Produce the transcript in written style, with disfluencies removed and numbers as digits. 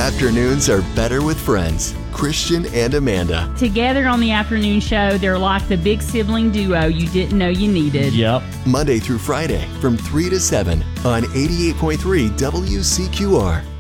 Afternoons are better with friends. Christian and Amanda. Together on the afternoon show, they're like the big sibling duo you didn't know you needed. Yep. Monday through Friday from 3 to 7 on 88.3 WCQR.